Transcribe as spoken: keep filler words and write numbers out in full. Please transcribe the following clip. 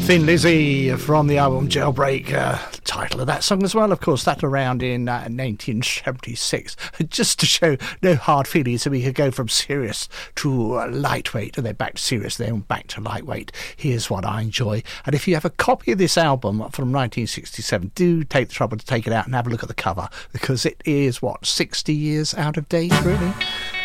Thin Lizzy from the album Jailbreak, uh, title of that song as well, of course, that around in uh, nineteen seventy-six, just to show no hard feelings, so we could go from serious to uh, lightweight, and then back to serious, then back to lightweight. Here's what I enjoy. And if you have a copy of this album from nineteen sixty-seven, do take the trouble to take it out and have a look at the cover, because it is, what, sixty years out of date, really?